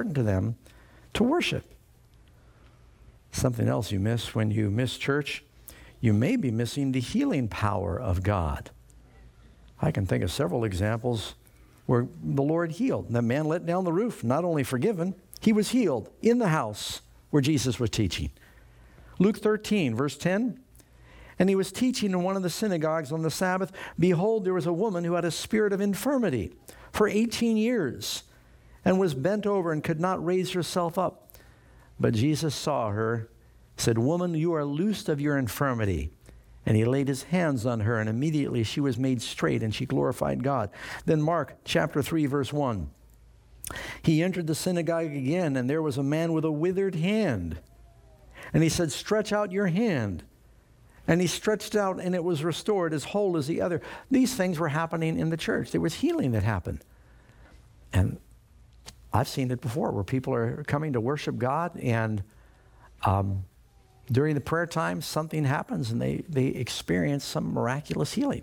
important to them to worship. Something else you miss when you miss church, you may be missing the healing power of God. I can think of several examples where the Lord healed. The man let down the roof, not only forgiven, he was healed in the house where Jesus was teaching. Luke 13, verse 10, and he was teaching in one of the synagogues on the Sabbath. Behold, there was a woman who had a spirit of infirmity for 18 years and was bent over and could not raise herself up. But Jesus saw her, said, Woman, you are loosed of your infirmity. And he laid his hands on her, and immediately she was made straight, and she glorified God. Then Mark chapter 3, verse 1. He entered the synagogue again, and there was a man with a withered hand. And he said, Stretch out your hand. And he stretched out, and it was restored as whole as the other. These things were happening in the church. There was healing that happened. And I've seen it before where people are coming to worship God, and during the prayer time, something happens, and they experience some miraculous healing.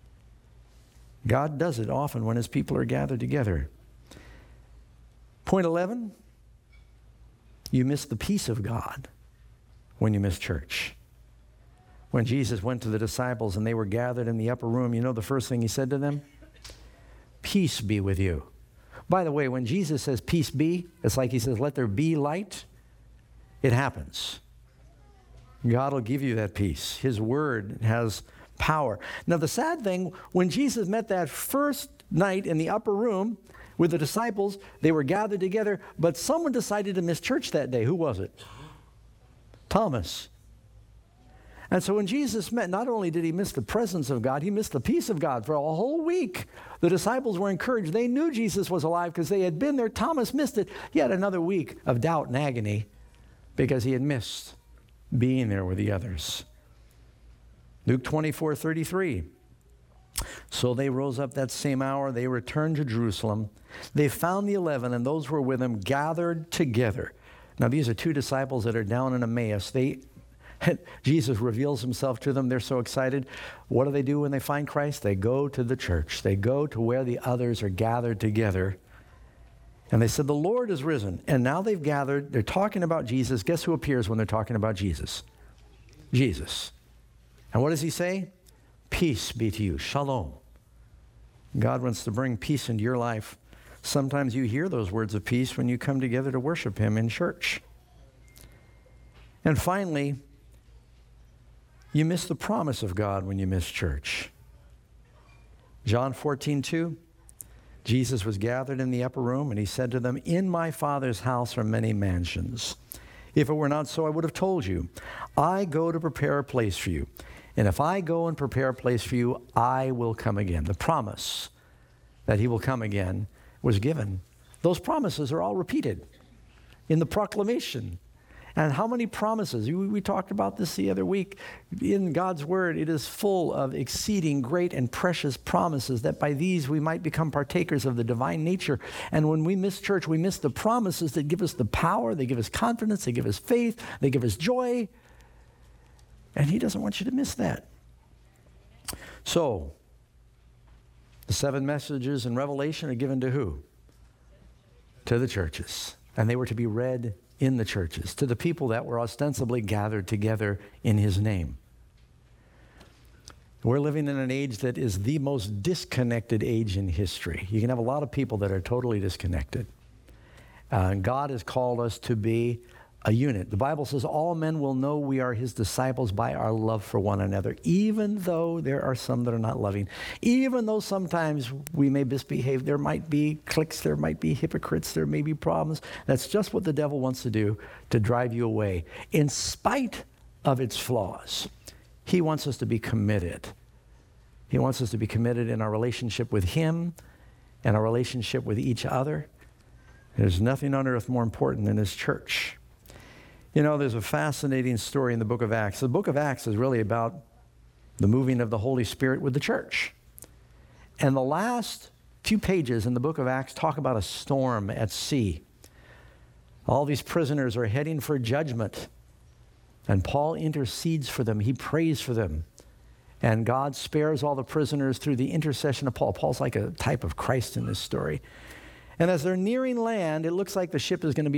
God does it often when his people are gathered together. Point 11, you miss the peace of God when you miss church. When Jesus went to the disciples and they were gathered in the upper room, you know the first thing he said to them? Peace be with you. By the way, when Jesus says peace be, it's like he says, let there be light. It happens. God will give you that peace. His word has power. Now, the sad thing, when Jesus met that first night in the upper room with the disciples, they were gathered together, but someone decided to miss church that day. Who was it? Thomas. And so when Jesus met, not only did he miss the presence of God, he missed the peace of God for a whole week. The disciples were encouraged. They knew Jesus was alive because they had been there. Thomas missed it. He had another week of doubt and agony because he had missed being there with the others. Luke 24:33. So they rose up that same hour. They returned to Jerusalem. They found the 11 and those who were with them gathered together. Now these are two disciples that are down in Emmaus. Jesus reveals himself to them. They're so excited. What do they do when they find Christ? They go to the church. They go to where the others are gathered together. And they said, the Lord is risen. And now they've gathered. They're talking about Jesus. Guess who appears when they're talking about Jesus? Jesus. And what does he say? Peace be to you. Shalom. God wants to bring peace into your life. Sometimes you hear those words of peace when you come together to worship him in church. And finally, you miss the promise of God when you miss church. John 14:2. Jesus was gathered in the upper room, and he said to them, in my Father's house are many mansions. If it were not so, I would have told you. I go to prepare a place for you. And if I go and prepare a place for you, I will come again. The promise that he will come again was given. Those promises are all repeated in the proclamation. And how many promises? We talked about this the other week. In God's word, it is full of exceeding great and precious promises that by these we might become partakers of the divine nature. And when we miss church, we miss the promises that give us the power, they give us confidence, they give us faith, they give us joy. And he doesn't want you to miss that. So, the 7 messages in Revelation are given to who? To the churches. And they were to be read in the churches, to the people that were ostensibly gathered together in his name. We're living in an age that is the most disconnected age in history. You can have a lot of people that are totally disconnected. God has called us to be a unit. The Bible says all men will know we are his disciples by our love for one another, even though there are some that are not loving. Even though sometimes we may misbehave, there might be cliques, there might be hypocrites, there may be problems. That's just what the devil wants to do, to drive you away. In spite of its flaws, he wants us to be committed. He wants us to be committed in our relationship with him and our relationship with each other. There's nothing on earth more important than his church. You know, there's a fascinating story in the book of Acts. The book of Acts is really about the moving of the Holy Spirit with the church. And the last few pages in the book of Acts talk about a storm at sea. All these prisoners are heading for judgment. And Paul intercedes for them. He prays for them. And God spares all the prisoners through the intercession of Paul. Paul's like a type of Christ in this story. And as they're nearing land, it looks like the ship is going to be